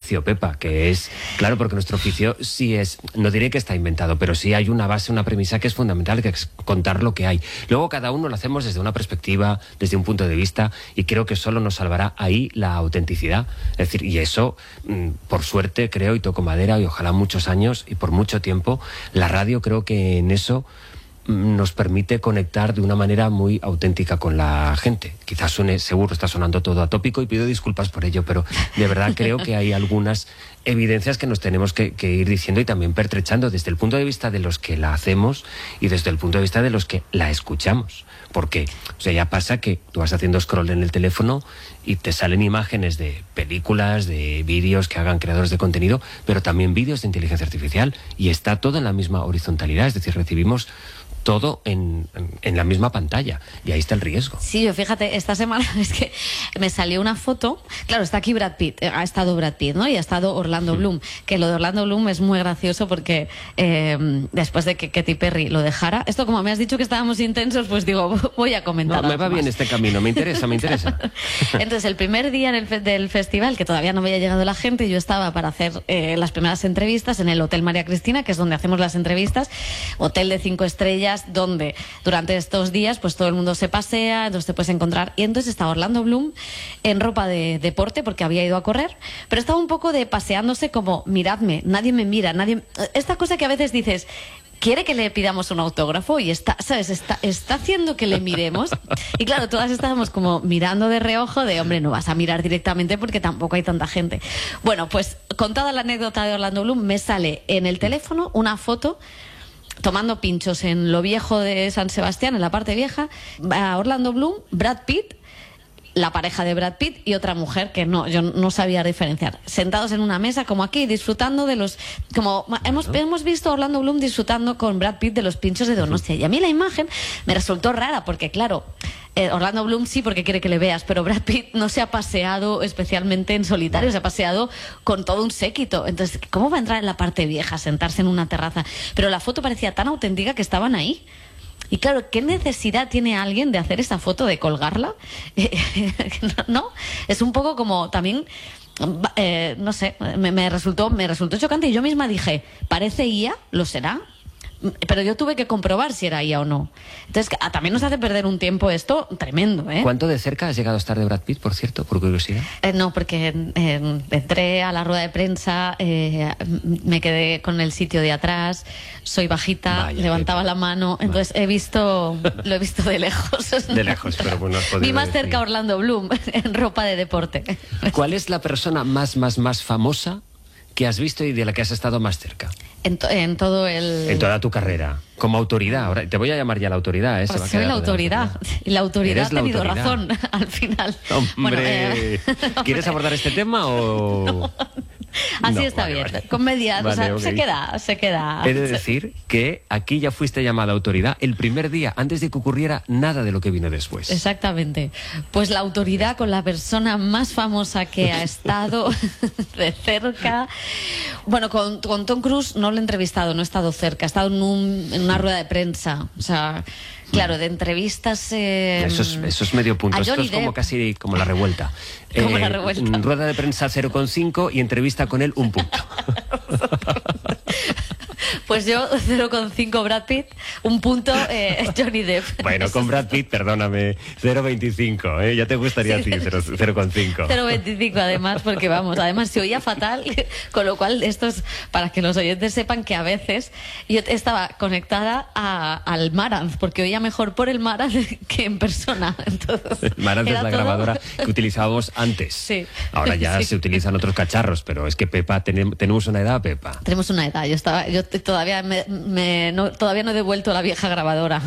oficio, Pepa, que es, claro, porque nuestro oficio sí es, no diré que está inventado, pero sí hay una base, una premisa que es fundamental, que es contar lo que hay. Luego cada uno lo hacemos desde una perspectiva, desde un punto de vista, y creo que solo nos salvará ahí la autenticidad. Es decir, y eso, por suerte, creo, y toco madera, y ojalá muchos años, y por mucho tiempo, la radio creo que en eso nos permite conectar de una manera muy auténtica con la gente. Quizás suene, seguro está sonando todo atópico y pido disculpas por ello, pero de verdad creo que hay algunas evidencias que nos tenemos que ir diciendo y también pertrechando desde el punto de vista de los que la hacemos y desde el punto de vista de los que la escuchamos. Porque, o sea, ya pasa que tú vas haciendo scroll en el teléfono y te salen imágenes de películas, de vídeos que hagan creadores de contenido, pero también vídeos de inteligencia artificial, y está todo en la misma horizontalidad, es decir, recibimos todo en la misma pantalla, y ahí está el riesgo. Sí, yo fíjate, esta semana es que me salió una foto, claro, está aquí Brad Pitt, ha estado Brad Pitt, ¿no? Y ha estado Orlando Bloom, que lo de Orlando Bloom es muy gracioso porque después de que Katy Perry lo dejara, esto como me has dicho que estábamos intensos, pues digo, voy a comentar. No, me va bien este camino, me interesa. Entonces, el primer día del festival, que todavía no había llegado la gente, yo estaba para hacer las primeras entrevistas en el Hotel María Cristina, que es donde hacemos las entrevistas, hotel de 5 estrellas, donde durante estos días pues todo el mundo se pasea, entonces te puedes encontrar. Y entonces estaba Orlando Bloom en ropa de deporte porque había ido a correr, pero estaba un poco de paseándose como, miradme, nadie me mira, nadie... Esta cosa que a veces dices, quiere que le pidamos un autógrafo y está, ¿sabes? Está haciendo que le miremos. Y claro, todas estábamos como mirando de reojo de, hombre, no vas a mirar directamente porque tampoco hay tanta gente. Bueno, pues contada la anécdota de Orlando Bloom, me sale en el teléfono una foto tomando pinchos en lo viejo de San Sebastián, en la parte vieja, a Orlando Bloom, Brad Pitt, la pareja de Brad Pitt y otra mujer que yo no sabía diferenciar, sentados en una mesa como aquí, disfrutando de los... como hemos visto a Orlando Bloom disfrutando con Brad Pitt de los pinchos de Donostia, y a mí la imagen me resultó rara porque, claro, Orlando Bloom sí porque quiere que le veas, pero Brad Pitt no se ha paseado especialmente en solitario, se ha paseado con todo un séquito. Entonces, ¿cómo va a entrar en la parte vieja, sentarse en una terraza? Pero la foto parecía tan auténtica que estaban ahí. Y claro, ¿qué necesidad tiene alguien de hacer esa foto, de colgarla? ¿No? Es un poco como también... no sé, me resultó chocante, y yo misma dije, ¿parece IA? ¿Lo será? Pero yo tuve que comprobar si era IA o no. Entonces, también nos hace perder un tiempo esto tremendo, ¿eh? ¿Cuánto de cerca has llegado a estar de Brad Pitt, por cierto, por curiosidad? No, porque entré a la rueda de prensa, me quedé con el sitio de atrás, soy bajita, vaya, levantaba la mano, entonces lo he visto de lejos. De lejos, pero bueno, has podido Vi más decir. cerca a Orlando Bloom, en ropa de deporte. ¿Cuál es la persona más famosa que has visto y de la que has estado más cerca? En toda tu carrera, como autoridad. Ahora te voy a llamar ya la autoridad, ¿eh? Pues soy la autoridad. Y la autoridad ha tenido razón al final. Hombre, bueno, ¿quieres abordar este tema o...? No. Así no, está bien. Vale. Comedia, vale, o sea, okay. se queda. He de decir que aquí ya fuiste llamada autoridad el primer día, antes de que ocurriera nada de lo que vino después. Exactamente. Pues la autoridad con la persona más famosa que ha estado de cerca. Bueno, con Tom Cruise no lo he entrevistado, no he estado cerca, he estado en una rueda de prensa. O sea, claro, de entrevistas... Eso es medio punto. Esto es como casi como la revuelta. Como la revuelta. Rueda de prensa 0,5 y entrevista con él 1 punto. Pues yo 0,5 Brad Pitt, 1 punto Johnny Depp. Bueno, con Brad Pitt, perdóname, 0,25, ¿eh? Ya te gustaría a ti 0,5. 0,25 además, porque vamos, además se oía fatal, con lo cual esto es para que los oyentes sepan que a veces yo estaba conectada al Marantz, porque oía mejor por el Marantz que en persona. Entonces, el Marantz es la grabadora que utilizábamos antes. Sí. Ahora ya se utilizan otros cacharros, pero es que Pepa, tenemos una edad, Pepa. Tenemos una edad, yo todavía todavía no he devuelto la vieja grabadora.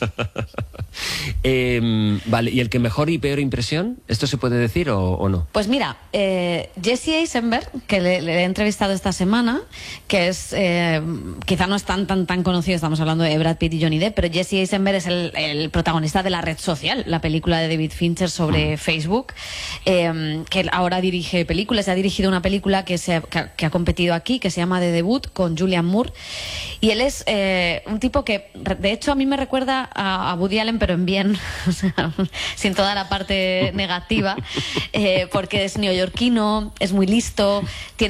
Vale, ¿y el que mejor y peor impresión? ¿Esto se puede decir o no? Pues mira, Jesse Eisenberg, que le he entrevistado esta semana, que es quizá no es tan conocido, estamos hablando de Brad Pitt y Johnny Depp, pero Jesse Eisenberg es el protagonista de La Red Social, la película de David Fincher sobre Facebook, que ahora dirige películas, ha dirigido una película que ha competido aquí, que se llama The Debut, con Julianne Moore, y él es un tipo que de hecho a mí me recuerda a Woody Allen, pero en bien, o sea, sin toda la parte negativa, porque es neoyorquino, es muy listo, tiene